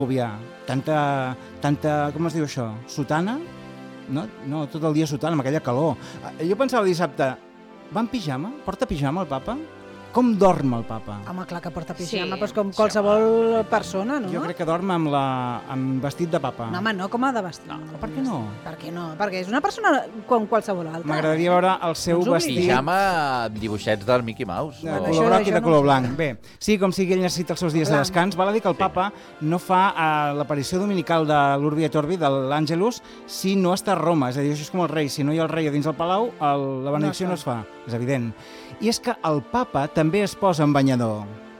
tanta, com es diu això, sotana? No, tot el dia sotana, amb aquella calor. Jo pensava dissabte, va en pijama? Porta pijama el papa? Com dorm el papa? Home, clar que porta pijama, però és com qualsevol persona, no? Jo crec que dorm amb vestit de papa. No, home, no, com ha de vestir. No, per què no? Per què no? Perquè és una persona com qualsevol altra. M'agradaria veure el seu vestit... Pijama amb dibuixets del Mickey Mouse. De color groc i de color blanc. Bé, sí, com sigui, ell necessita els seus dies de descans. Val a dir que el papa no fa l'aparició dominical de l'Urbi et Orbi, de l'Àngelus, si no està a Roma. És a dir, això és com el rei. Si no hi ha el rei a dins del palau, la benedicció no es fa. És evident. I és que el papa també es posa en banyador.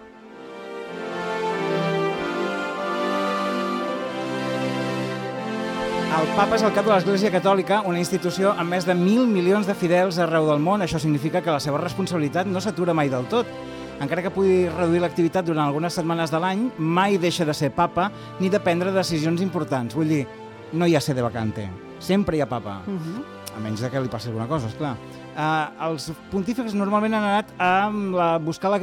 El papa és el cap de l'Església Catòlica, una institució amb més de 1.000 milions de fidels arreu del món. Això significa que la seva responsabilitat no s'atura mai del tot. Encara que pugui reduir l'activitat durant algunes setmanes de l'any, mai deixa de ser papa ni de prendre decisions importants. Vull dir, no hi ha sede vacante. Sempre hi ha papa. A menys que li passi alguna cosa, esclar. Els pontífics normalment han anat a buscar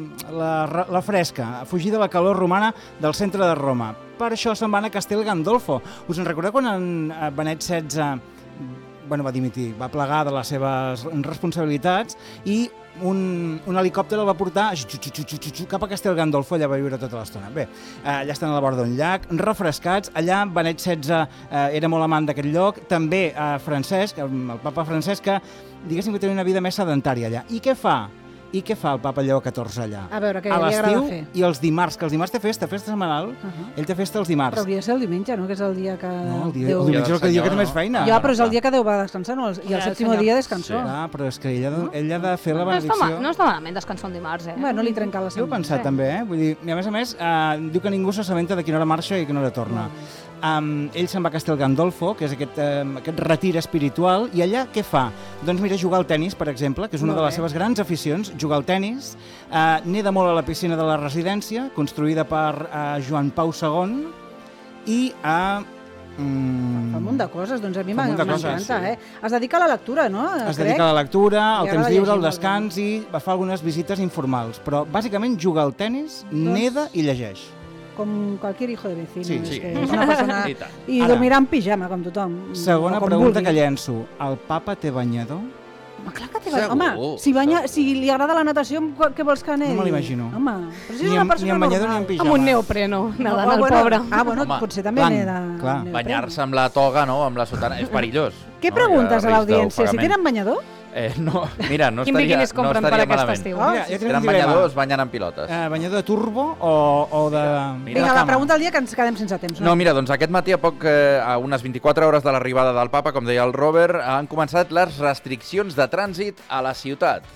la fresca, a fugir de la calor romana del centre de Roma. Per això se'n van a Castel Gandolfo. Us en recordeu quan en Benet XVI va dimitir, va plegar de les seves responsabilitats i un helicòpter el va portar cap a Castel Gandolfo, allà va viure tota l'estona. Bé, allà estan a la vora d'un llac, refrescats. Allà Benet XVI era molt amant d'aquest lloc, també Francesc, el papa Francesc, que diguéssim que tenia una vida més sedentària allà. I què fa? I què fa el papa Lleó XIV allà? A veure, què li agrada fer? I els dimarts, que els dimarts té festa setmanal, ell té festa els dimarts. Però hauria de ser el diumenge, no? Que és el dia que... No, el diumenge és el dia que té més feina. Ja, però és el dia que Déu va descansar, no? I el sèptimo dia descansó. Ah, però és que ell ha de fer la benedicció. No està malament descansar un dimarts, eh? Bueno, li trenca la setmana. Ho he pensat també, eh? Vull dir, i a més, diu que ningú s'assabenta de quina hora marxa i quina hora torna. Ell se'n va a Castel Gandolfo, que és aquest retir espiritual, i allà què fa? Doncs mira, jugar al tennis, per exemple, que és una de les seves grans aficions, jugar al tennis, neda molt a la piscina de la residència, construïda per Joan Pau II, i fa un munt de coses, doncs a mi m'encanta, eh? Es dedica a la lectura, no? Es dedica a la lectura, al temps lliure, al descans i fa algunes visites informals, però bàsicament juga al tennis, neda i llegeix. Com qualsevol hijo de vecino. Sí. És una persona... I dormirà en pijama, com tothom. Segona pregunta que llenço. El papa té banyador? Home, clar que té banyador. Home, si li agrada la natació, què vols que nedi? No me l'imagino. Home, però si és una persona normal. Ni en banyador ni en pijama. Amb un neopreno, nedant el pobre. Bueno, potser també neda. Banyar-se amb la toga, no?, amb la sotana, és perillós. Què preguntes a l'audiència? Si tenen banyador? No, mira, no estaria Quin biquini es compren per aquest estiu? Eren banyadors, banyen en pilotes. Banyador de turbo o de... Vinga, la pregunta del dia que ens quedem sense temps. No, mira, doncs aquest matí, a unes 24 hores de l'arribada del papa, com deia el Robert, han començat les restriccions de trànsit a la ciutat.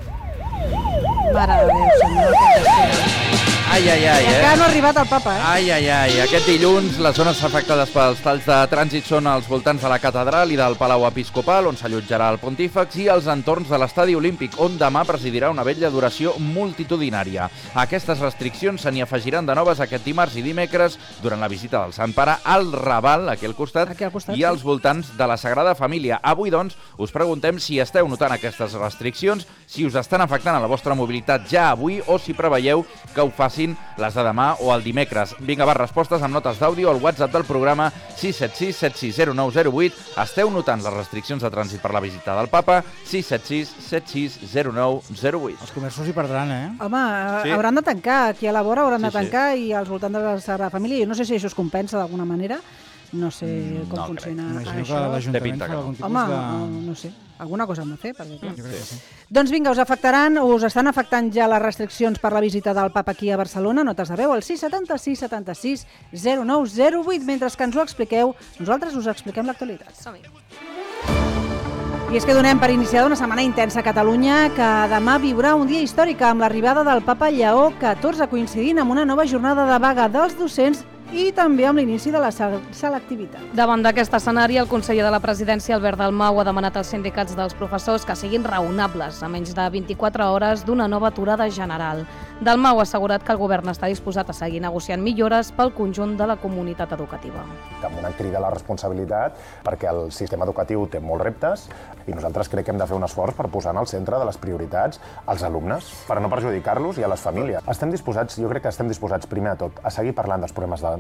Mare de Déu, senyor. Ai, encara no ha arribat el papa, eh? Ai. Aquest dilluns les zones afectades pels talls de trànsit són als voltants de la catedral i del Palau Episcopal, on s'allotjarà el pontífex, i als entorns de l'Estadi Olímpic, on demà presidirà una vetlla d'oració multitudinària. Aquestes restriccions se n'hi afegiran de noves aquest dimarts i dimecres durant la visita del Sant Pare al Raval, aquí al costat, i als voltants de la Sagrada Família. Avui, doncs, us preguntem si esteu notant aquestes restriccions, si us estan afectant a la vostra mobilitat ja avui o si preveieu que ho facin les de demà o el dimecres. Vinga, respostes amb notes d'àudio al WhatsApp del programa 676 760908. Esteu notant les restriccions de trànsit per la visita del papa? 676 760908. Els comerços hi perdran, eh? Home, hauran de tancar. Aquí a la vora hauran de tancar i als voltants de la Sagrada Família. Jo no sé si això es compensa d'alguna manera. No sé com funciona Imagino això. Que l'Ajuntament fa algun tipus no sé, alguna cosa hem de fer. Doncs vinga, us estan afectant ja les restriccions per la visita del papa aquí a Barcelona. Notes de veu al 676 76 0908. Mentre que ens ho expliqueu, nosaltres us expliquem l'actualitat. I és que donem per iniciada una setmana intensa a Catalunya, que demà viurà un dia històric amb l'arribada del papa Lleó XIV, coincidint amb una nova jornada de vaga dels docents i també amb l'inici de la selectivitat. Davant d'aquest escenari, el conseller de la Presidència, Albert Dalmau, ha demanat als sindicats dels professors que siguin raonables a menys de 24 hores d'una nova aturada general. Dalmau ha assegurat que el govern està disposat a seguir negociant millores pel conjunt de la comunitat educativa. Amb una crida a la responsabilitat, perquè el sistema educatiu té molts reptes i nosaltres crec que hem de fer un esforç per posar en el centre de les prioritats als alumnes, per no perjudicar-los i a les famílies. Jo crec que estem disposats primer de tot a seguir parlant dels problemes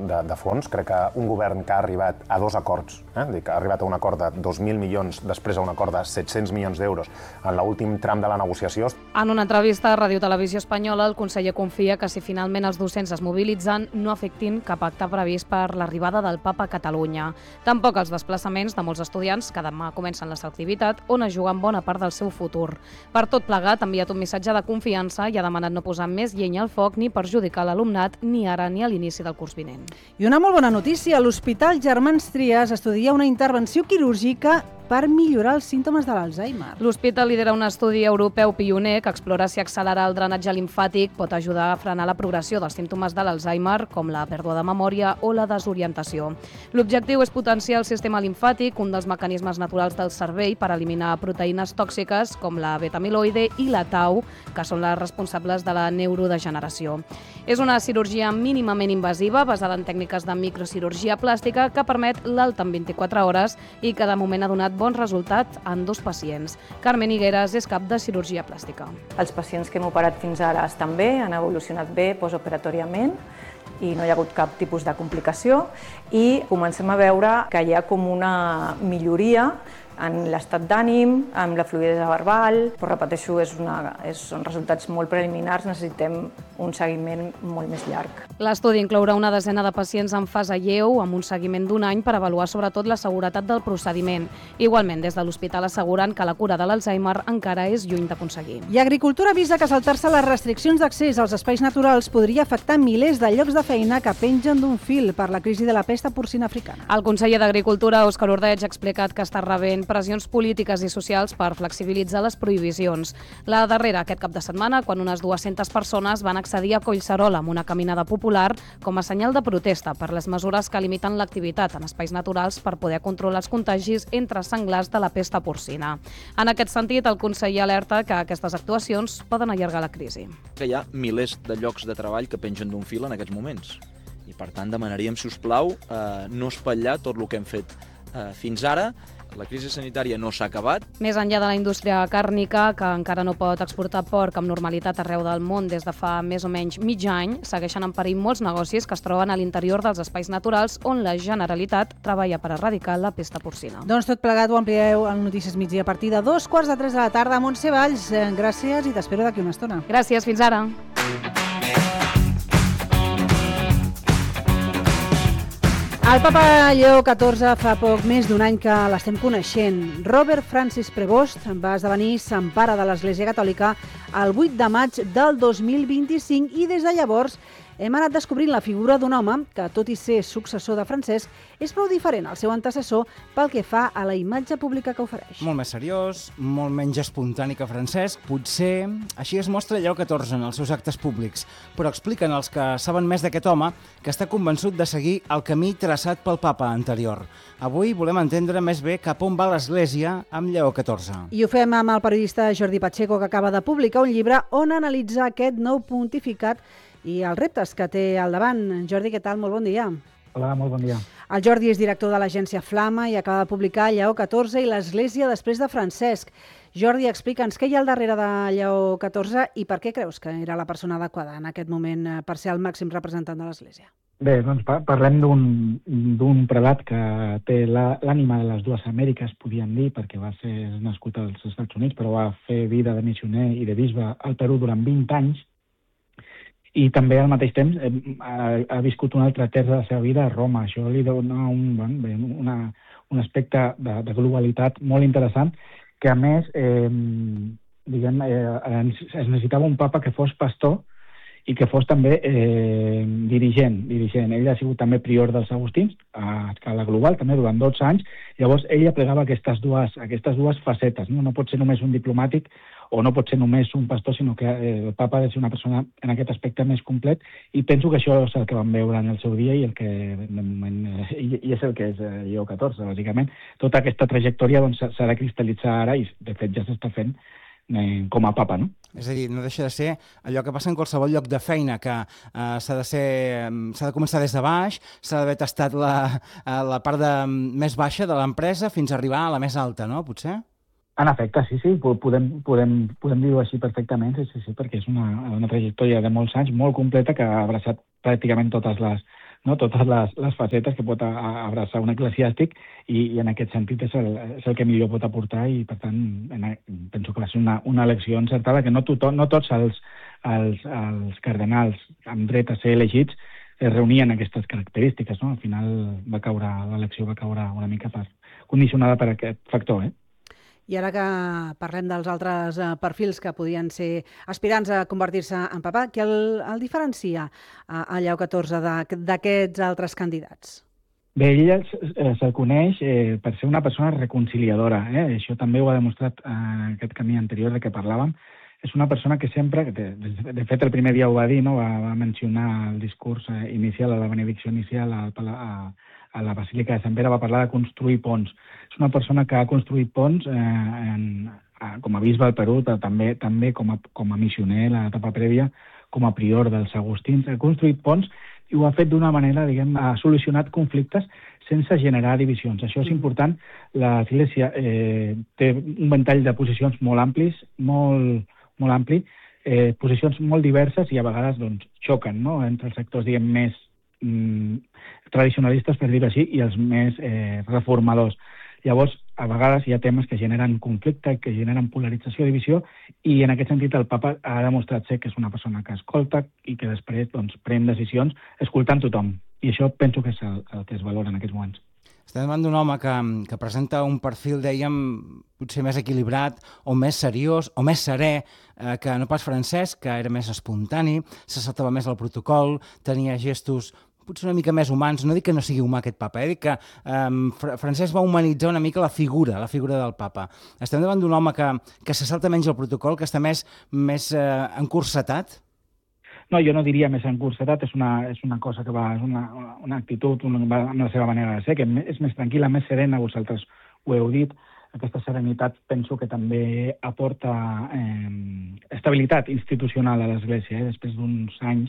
de fons. Crec que un govern que ha arribat a 2 acords, que ha arribat a un acord de 2.000 milions, després a un acord de 700 milions d'euros en l'últim tram de la negociació. En una entrevista a Ràdio Televisió Espanyola, el conseller confia que si finalment els docents es mobilitzen no afectin cap acte previst per l'arribada del papa a Catalunya. Tampoc els desplaçaments de molts estudiants que demà comencen la selectivitat, on es juguen bona part del seu futur. Per tot plegat, ha enviat un missatge de confiança i ha demanat no posar més llenya al foc ni perjudicar l'alumnat ni ara ni a l'inici del curs vinent. I una molt bona notícia, l'Hospital Germans Trias estudia una intervenció quirúrgica per millorar els símptomes de l'Alzheimer. L'hospital lidera un estudi europeu pioner que explora si accelerar el drenatge limfàtic pot ajudar a frenar la progressió dels símptomes de l'Alzheimer, com la pèrdua de memòria o la desorientació. L'objectiu és potenciar el sistema limfàtic, un dels mecanismes naturals del cervell per eliminar proteïnes tòxiques com la beta-amiloide i la tau, que són les responsables de la neurodegeneració. És una cirurgia mínimament invasiva basada en tècniques de microcirurgia plàstica que permet l'alta en 24 hores i que de moment ha donat bon resultat en 2 pacients. Carmen Higueras és cap de cirurgia plàstica. Els pacients que hem operat fins ara estan bé, han evolucionat bé postoperatòriament i no hi ha hagut cap tipus de complicació i comencem a veure que hi ha com una milloria en l'estat d'ànim, amb la fluïdesa verbal, però repeteixo, són resultats molt preliminars, necessitem un seguiment molt més llarg. L'estudi inclourà una desena de pacients en fase lleu, amb un seguiment d'1 any per avaluar sobretot la seguretat del procediment. Igualment, des de l'hospital asseguren que la cura de l'Alzheimer encara és lluny d'aconseguir. I Agricultura avisa que saltar-se les restriccions d'accés als espais naturals podria afectar milers de llocs de feina que pengen d'un fil per la crisi de la pesta porcina africana. El conseller d'Agricultura, Òscar Ordeig, ha explicat que està rebent pressions polítiques i socials per flexibilitzar les prohibicions. La darrera aquest cap de setmana, quan unes 200 persones van accedir a Collserola amb una caminada popular com a senyal de protesta per les mesures que limiten l'activitat en espais naturals per poder controlar els contagis entre senglars de la pesta porcina. En aquest sentit, el conseller alerta que aquestes actuacions poden allargar la crisi. Que hi ha milers de llocs de treball que pengen d'un fil en aquests moments. I per tant demanaríem, si us plau, no espatllar tot el que hem fet fins ara. La crisi sanitària no s'ha acabat. Més enllà de la indústria càrnica, que encara no pot exportar porc amb normalitat arreu del món des de fa més o menys mig any, segueixen en perill molts negocis que es troben a l'interior dels espais naturals on la Generalitat treballa per erradicar la pesta porcina. Doncs tot plegat ho amplieu al Notícies Migdia a partir de 2:45 de la tarda. Montse Valls, gràcies i t'espero d'aquí una estona. Gràcies, fins ara. El papa Lleó XIV fa poc més d'1 any que l'estem coneixent. Robert Francis Prevost va esdevenir sant pare de l'Església Catòlica el 8 de maig del 2025 i des de llavors hem anat descobrint la figura d'un home que, tot i ser successor de Francesc, és prou diferent al seu antecessor pel que fa a la imatge pública que ofereix. Molt més seriós, molt menys espontani que Francesc, potser així es mostra Lleó XIV en els seus actes públics, però expliquen els que saben més d'aquest home que està convençut de seguir el camí traçat pel papa anterior. Avui volem entendre més bé cap on va l'Església amb Lleó XIV. I ho fem amb el periodista Jordi Pacheco, que acaba de publicar un llibre on analitzar aquest nou pontificat i els reptes que té al davant. Jordi, què tal? Molt bon dia. Hola, molt bon dia. El Jordi és director de l'agència Flama i acaba de publicar Lleó XIV i l'Església després de Francesc. Jordi, explica'ns què hi ha al darrere de Lleó XIV i per què creus que era la persona adequada en aquest moment per ser el màxim representant de l'Església. Bé, doncs parlem d'un prelat que té l'ànima de les dues Amèriques, podríem dir, perquè va ser nascut als Estats Units, però va fer vida de missioner i de bisbe al Perú durant 20 anys, i també al mateix temps ha viscut una altra terç de la seva vida a Roma. Això li dona un aspecte de globalitat molt interessant, que a més es necessitava un papa que fos pastor i que fos també dirigent. Ell ha sigut també prior dels agustins a escala global, també durant 12 anys. Llavors ell aplegava aquestes dues facetes. No pot ser només un diplomàtic o no pot ser només un pastor, sinó que el papa ha de ser una persona en aquest aspecte més complet, i penso que això és el que vam veure en el seu dia i és el que és Lleó XIV, bàsicament. Tota aquesta trajectòria s'ha de cristal·litzar ara i, de fet, ja s'està fent com a papa, no? És a dir, no deixa de ser allò que passa en qualsevol lloc de feina, que s'ha de començar des de baix, s'ha d'haver tastat la part més baixa de l'empresa fins a arribar a la més alta, no? Potser? En efecte, sí, podem dir-ho així perfectament, sí, perquè és una trajectòria de molts anys, molt completa, que ha abraçat pràcticament totes no? Totes les facetes que pot abraçar un eclesiàstic i en aquest sentit és el que millor pot aportar i, per tant, penso que va ser una elecció encertada, que no tots els cardenals amb dret a ser elegits reunien aquestes característiques, no? Al final l'elecció va caure una mica condicionada per aquest factor, I ara que parlem dels altres perfils que podien ser aspirants a convertir-se en papa, què el diferencia a Lleó XIV d'aquests altres candidats? Bé, ella se'l coneix per ser una persona reconciliadora. Això també ho ha demostrat en aquest camí anterior de què parlàvem. És una persona que sempre, de fet el primer dia ho va dir, no? Va mencionar el discurs inicial, a la benedicció inicial a la Basílica de Sant Pere, va parlar de construir ponts. És una persona que ha construït ponts com a bisbe al Perú, però també com a missioner a l'etapa prèvia, com a prior dels agustins. Ha construït ponts i ho ha fet d'una manera, ha solucionat conflictes sense generar divisions. Això és important. L'Església té un ventall de posicions molt amplis, molt ampli, posicions molt diverses i a vegades xoquen, no? Entre els sectors més tradicionalistes, per dir-ho així, i els més reformadors. Llavors, a vegades hi ha temes que generen conflicte, que generen polarització, divisió, i en aquest sentit el papa ha demostrat ser que és una persona que escolta i que després pren decisions escoltant tothom. I això penso que és el que es valora en aquests moments. Estem davant d'un home que presenta un perfil, dèiem, potser més equilibrat, o més seriós, o més serè, que no pas Francesc, que era més espontani, se saltava més el protocol, tenia gestos potser una mica més humans. No dic que no sigui humà aquest papa, dic que Francesc va humanitzar una mica la figura del papa. Estem davant d'un home que se salta menys el protocol, que està més encursetat? No, jo no diria més encursetat, és una cosa que és una actitud amb la seva manera de ser, que és més tranquil·la, més serena, vosaltres ho heu dit. Aquesta serenitat penso que també aporta estabilitat institucional a l'Església, després d'uns anys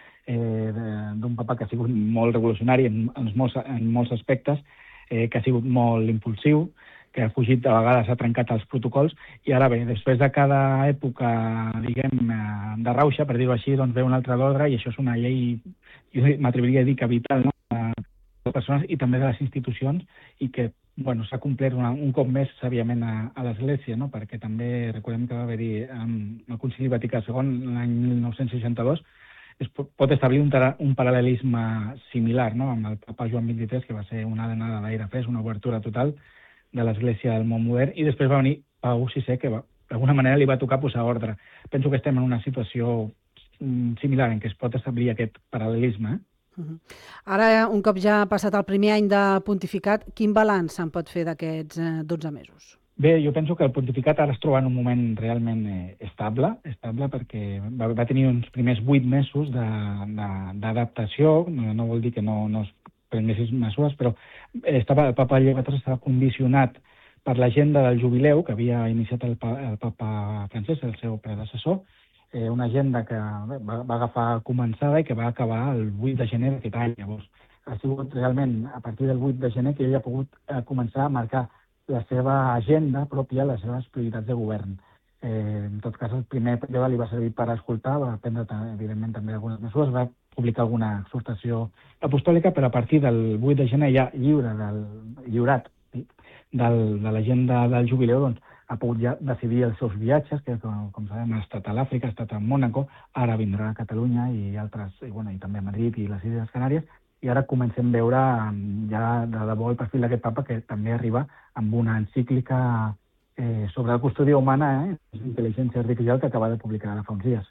d'un papa que ha sigut molt revolucionari en molts aspectes, que ha sigut molt impulsiu, que ha fugit, a vegades ha trencat els protocols, i ara bé, després de cada època, diguem, de rauxa, per dir-ho així, ve un altre d'ordre, i això és una llei, jo m'atreviria a dir que vital, no? De les persones i també de les institucions, i que s'ha complert un cop més sàviament a l'Església, no? Perquè també recordem que va haver-hi el Concili Vaticà II l'any 1962, es pot establir un paral·lelisme similar, no? Amb el papa Joan XXIII, que va ser una anada d'aire fresc, una obertura total de l'Església del món modern, i després va venir Pau VI, que d'alguna manera li va tocar posar ordre. Penso que estem en una situació similar en què es pot establir aquest paral·lelisme. Ara, un cop ja ha passat el primer any de pontificat, quin balanç se'n pot fer d'aquests 12 mesos? Bé, jo penso que el pontificat ara es troba en un moment realment estable perquè va tenir uns primers 8 mesos d'adaptació, no vol dir que no es prenguessin mesures, però el papa Lleó XIV estava condicionat per l'agenda del jubileu que havia iniciat el papa Francesc, el seu predecessor, una agenda que va començada i que va acabar el 8 de gener d'aquest any. Llavors, ha sigut realment a partir del 8 de gener que ell ha pogut començar a marcar la seva agenda pròpia, les seves prioritats de govern. En tot cas, el primer període li va servir per escoltar, va prendre, evidentment, també algunes mesures, va publicar alguna exhortació apostòlica, però a partir del 8 de gener, ja lliurat de l'agenda del jubileu, ha pogut ja decidir els seus viatges, que, com sabem, ha estat a l'Àfrica, ha estat a Mònaco, ara vindrà a Catalunya i també a Madrid i les Illes Canàries, i ara comencem a veure ja de debò el perfil d'aquest papa, que també arriba amb una encíclica sobre la custòdia humana, intel·ligència artificial, que acaba de publicar ara fa uns dies.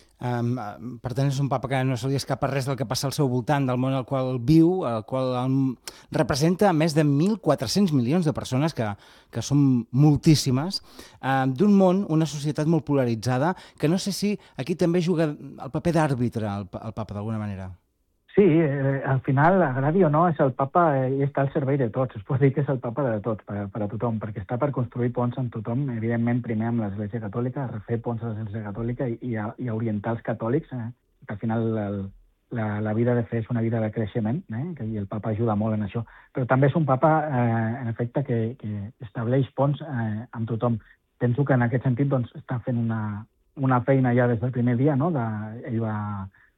Per tant, és un papa que no se li escapa res del que passa al seu voltant, del món al qual viu, al qual representa més de 1.400 milions de persones, que són moltíssimes, d'un món, una societat molt polaritzada, que no sé si aquí també juga el paper d'àrbitre, el papa, d'alguna manera. Sí, al final, agradi o no, és el papa i està al servei de tots. Es pot dir que és el papa de tots, per a tothom, perquè està per construir ponts amb tothom, evidentment primer amb l'Església Catòlica, refer ponts a l'Església Catòlica i a orientar els catòlics, que al final la vida de fe és una vida de creixement, i el papa ajuda molt en això. Però també és un papa, en efecte, que estableix ponts amb tothom. Penso que en aquest sentit està fent una feina ja des del primer dia, no? Ell va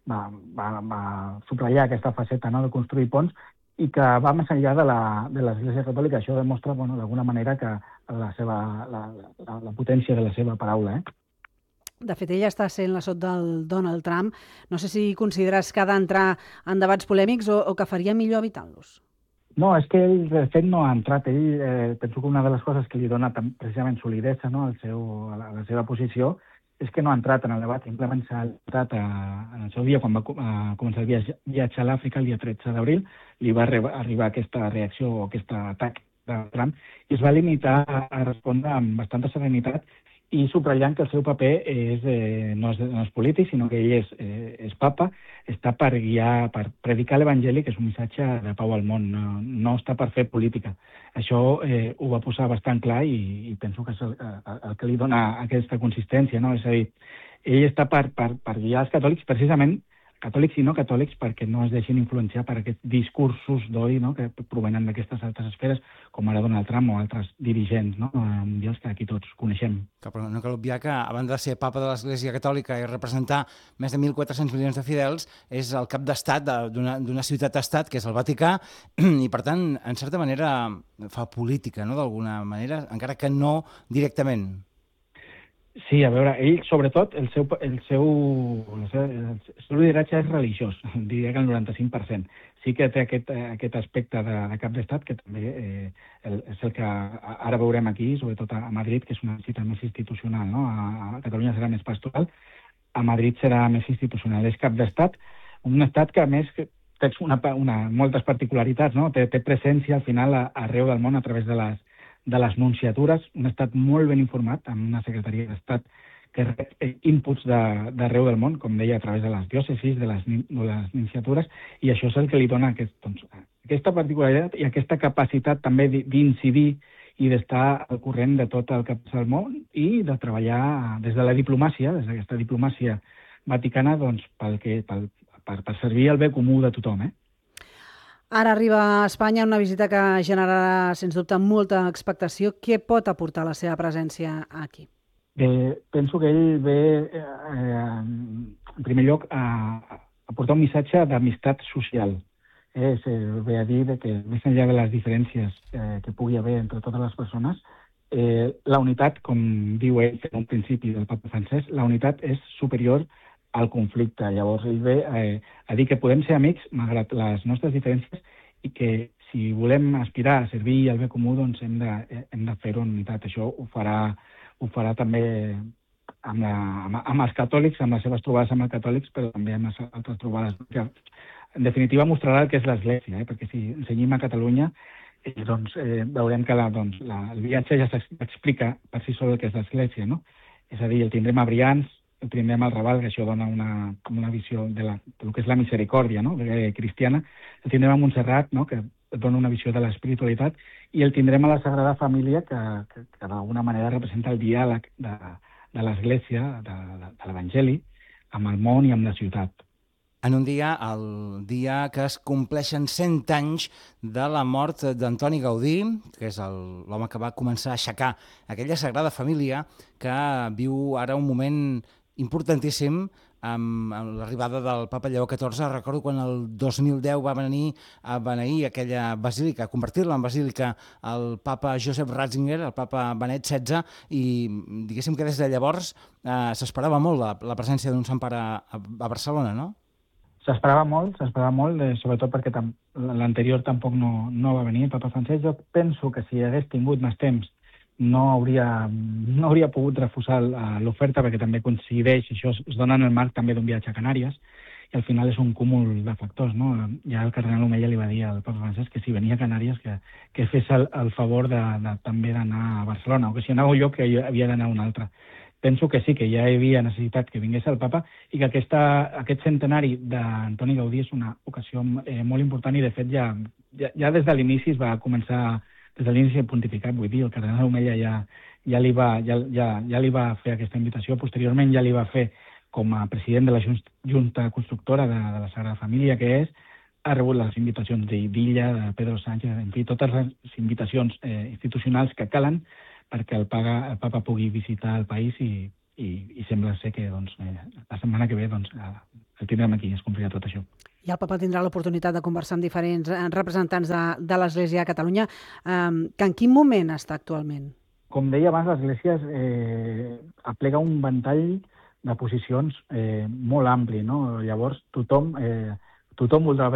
subratllar aquesta faceta, no?, de construir ponts, i que va més enllà de l'Església Catòlica. Això demostra, d'alguna manera, que la potència de la seva paraula. De fet, ella està sent l'assot del Donald Trump. No sé si consideres que ha d'entrar en debats polèmics o que faria millor evitant-los. No, és que ell, de fet, no ha entrat. Ell, penso que una de les coses que li dona precisament solidesa, no?, a la seva posició, és que no ha entrat en el debat. Simplement s'ha entrat en el seu dia, quan va començar el viatge a l'Àfrica, el dia 13 d'abril, li va arribar aquesta reacció o aquest atac de Trump, i es va limitar a respondre amb bastanta serenitat i subratllant que el seu paper no és polític, sinó que ell és papa, està per guiar, per predicar l'Evangeli, que és un missatge de pau al món, no està per fer política. Això ho va posar bastant clar i penso que és el que li dona aquesta consistència, no? És a dir, ell està per guiar els catòlics, precisament catòlics i no catòlics, perquè no es deixin influenciar per aquests discursos d'odi, no?, que provenen d'aquestes altres esferes, com ara Donald Trump o altres dirigents, no?, mundials que aquí tots coneixem. Però no cal obviar que, a banda de ser papa de l'Església Catòlica i representar més de 1.400 milions de fidels, és el cap d'estat d'una ciutat-estat, que és el Vaticà, i per tant, en certa manera, fa política, no?, d'alguna manera, encara que no directament. Sí, a veure, ell, sobretot, el seu lideratge és religiós, diria que el 95%. Sí que té aquest aspecte de cap d'estat, que també és el que ara veurem aquí, sobretot a Madrid, que és una cita més institucional, no? A Catalunya serà més pastoral, a Madrid serà més institucional. És cap d'estat, un estat que, a més, té moltes particularitats, no? Té presència, al final, arreu del món a través de les nunciatures, un estat molt ben informat, amb una secretaria d'estat que rep inputs d'arreu del món, com deia, a través de les diòcesis, de les nunciatures, i això és el que li dona aquesta particularitat i aquesta capacitat també d'incidir i d'estar al corrent de tot el que passa al món i de treballar des de la diplomàcia, des d'aquesta diplomàcia vaticana, doncs, per servir el bé comú de tothom, Ara arriba a Espanya una visita que generarà, sens dubte, molta expectació. Què pot aportar la seva presència aquí? Penso que ell ve, en primer lloc, a portar un missatge d'amistat social. Ve a dir que, més enllà de les diferències que pugui haver entre totes les persones, la unitat, com diu ell en un principi del papa Francesc, la unitat és superior al conflicte. Llavors, ell ve a dir que podem ser amics malgrat les nostres diferències i que si volem aspirar a servir al bé comú, doncs hem de fer-ho en unitat. Això ho farà també amb els catòlics, amb les seves trobades amb els catòlics, però també amb les altres trobades. En definitiva, mostrarà el que és l'Església, perquè si ensenyim a Catalunya, doncs veurem que el viatge ja s'explica per si sol el que és l'Església, no? És a dir, el tindrem a Brians, el tindrem al Raval, que això dona una visió del que és la misericòrdia, no?, cristiana. El tindrem a Montserrat, no?, que dona una visió de l'espiritualitat, i el tindrem a la Sagrada Família, que d'alguna manera representa el diàleg de l'Església, de l'Evangeli, amb el món i amb la ciutat. En un dia, el dia que es compleixen 100 anys de la mort d'Antoni Gaudí, que és l'home que va començar a aixecar aquella Sagrada Família, que viu ara un moment importantíssim amb l'arribada del papa Lleó XIV. Recordo quan el 2010 va venir a beneir aquella basílica, a convertir-la en basílica el papa Joseph Ratzinger, el papa Benet XVI, i diguéssim que des de llavors s'esperava molt la presència d'un sant pare a Barcelona, no? S'esperava molt, sobretot perquè l'anterior tampoc no va venir, el papa Francesc. Jo penso que si hagués tingut més temps no hauria pogut refusar l'oferta, perquè també coincideix, això es dona en el marc també d'un viatge a Canàries, i al final és un cúmul de factors, no? Ja el cardenal Omeya li va dir al papa Francesc que si venia a Canàries que fes el favor també d'anar a Barcelona, o que si anava a un lloc que havia d'anar a un altre. Penso que sí, que ja hi havia necessitat que vingués el papa i que aquest centenari d'Antoni Gaudí és una ocasió molt important, i de fet ja des de l'inici es va començar, des de l'inici pontificat, vull dir, el cardenal Omeya ja li va fer aquesta invitació, posteriorment ja li va fer com a president de la Junta Constructora de la Sagrada Família, que és, ha rebut les invitacions d'Illa, de Pedro Sánchez, en fi, totes les invitacions institucionals que calen perquè el papa pugui visitar el país i i sembla ser que la setmana que ve el tindrem aquí i es complirà tot això. I el papa tindrà l'oportunitat de conversar amb diferents representants de l'Església a Catalunya. Que en quin moment està actualment? Com deia abans, l'Església aplega un ventall de posicions molt ampli, no? Llavors, tothom voldrà